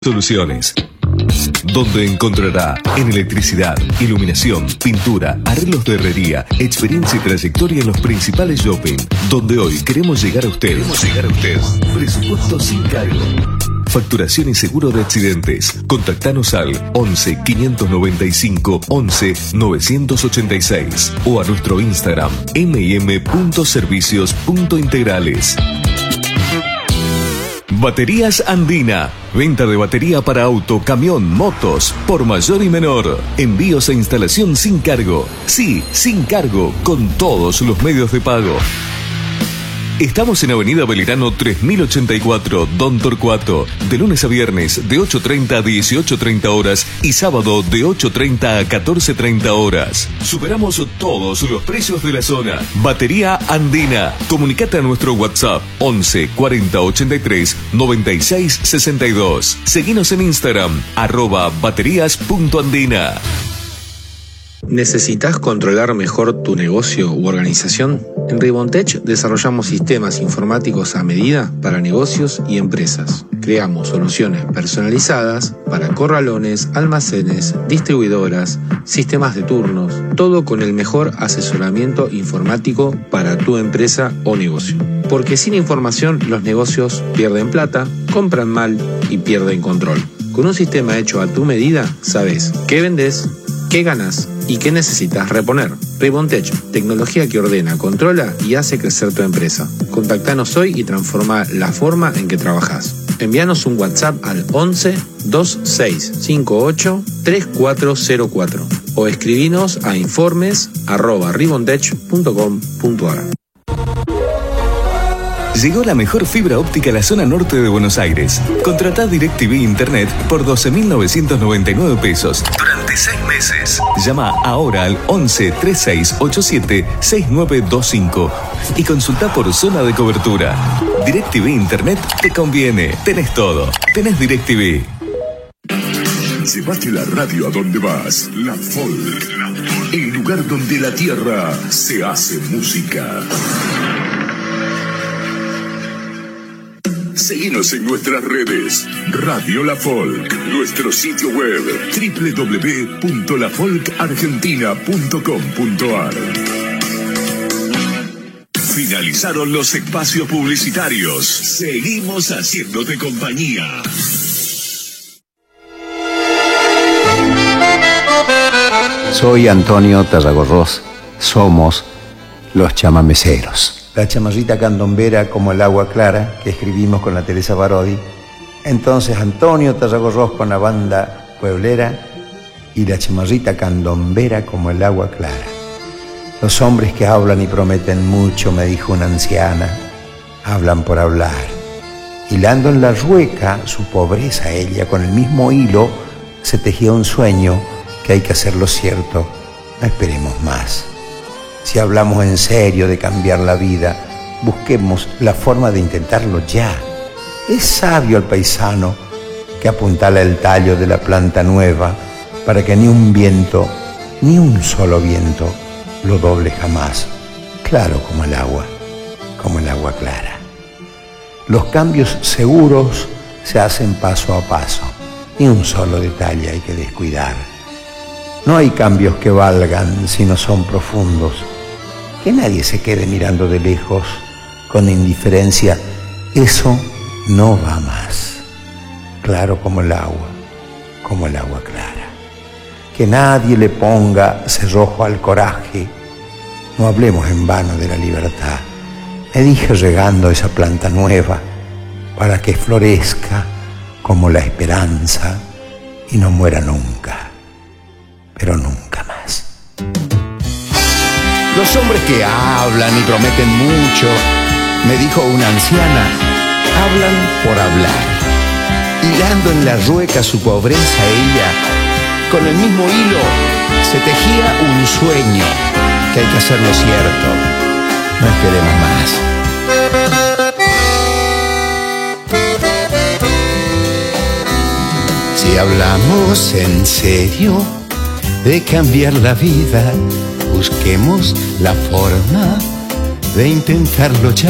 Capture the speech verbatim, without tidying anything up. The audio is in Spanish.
Soluciones, donde encontrará en electricidad, iluminación, pintura, arreglos de herrería, experiencia y trayectoria en los principales shopping, donde hoy queremos llegar a usted. Queremos llegar a usted. Presupuesto sin cargo. Facturación y seguro de accidentes. Contactanos al once, quinientos noventa y cinco, once, novecientos ochenta y seis o a nuestro Instagram m y m punto servicios punto integrales. Baterías Andina. Venta de batería para auto, camión, motos, por mayor y menor. Envíos e instalación sin cargo. Sí, sin cargo, con todos los medios de pago. Estamos en Avenida Belgrano tres mil ochenta y cuatro, Don Torcuato. De lunes a viernes, de ocho treinta a dieciocho treinta horas y sábado de ocho treinta a catorce treinta horas. Superamos todos los precios de la zona. Batería Andina. Comunicate a nuestro WhatsApp once, cuarenta, ochenta y tres, noventa y seis, sesenta y dos. Seguinos en Instagram, arroba baterías punto andina. ¿Necesitas controlar mejor tu negocio u organización? En Ribontech desarrollamos sistemas informáticos a medida para negocios y empresas. Creamos soluciones personalizadas para corralones, almacenes, distribuidoras, sistemas de turnos, todo con el mejor asesoramiento informático para tu empresa o negocio. Porque sin información los negocios pierden plata, compran mal y pierden control. Con un sistema hecho a tu medida, sabes qué vendes, qué ganas y qué necesitas reponer. Ribontech, tecnología que ordena, controla y hace crecer tu empresa. Contactanos hoy y transforma la forma en que trabajas. Envíanos un WhatsApp al once, veintiséis cincuenta y ocho, treinta y cuatro cero cuatro o escribinos a informes arroba ribontech punto com punto a r. Llegó la mejor fibra óptica a la zona norte de Buenos Aires. Contratá DirecTV Internet por doce mil novecientos noventa y nueve pesos durante seis meses. Llama ahora al once, treinta y seis, ochenta y siete, sesenta y nueve veinticinco y consulta por zona de cobertura. DirecTV Internet te conviene. Tenés todo. Tenés DirecTV. Llévate la radio a donde vas. La Folk. El lugar donde la tierra se hace música. Seguinos en nuestras redes. Radio La Folk. Nuestro sitio web doble u doble u doble u punto la folk argentina punto com punto a r. Finalizaron los espacios publicitarios. Seguimos haciéndote compañía. Soy Antonio Tarragorros. Somos los chamameceros. La chamarrita candombera como el agua clara, que escribimos con la Teresa Barodi. Entonces Antonio Tarragorros con la banda pueblera y la chamarrita candombera como el agua clara. Los hombres que hablan y prometen mucho, me dijo una anciana, hablan por hablar. Hilando en la rueca su pobreza ella, con el mismo hilo se tejía un sueño que hay que hacerlo cierto, no esperemos más. Si hablamos en serio de cambiar la vida, busquemos la forma de intentarlo ya. Es sabio el paisano que apuntala el tallo de la planta nueva para que ni un viento, ni un solo viento, lo doble jamás. Claro como el agua, como el agua clara. Los cambios seguros se hacen paso a paso. Ni un solo detalle hay que descuidar. No hay cambios que valgan si no son profundos. Que nadie se quede mirando de lejos con indiferencia. Eso no va más. Claro como el agua, como el agua clara. Que nadie le ponga cerrojo al coraje. No hablemos en vano de la libertad. Me dije regando esa planta nueva para que florezca como la esperanza y no muera nunca, pero nunca más. Los hombres que hablan y prometen mucho, me dijo una anciana, hablan por hablar. Hilando en la rueca su pobreza ella, con el mismo hilo se tejía un sueño, que hay que hacerlo cierto, no esperemos más. Si hablamos en serio de cambiar la vida, busquemos la forma de intentarlo ya.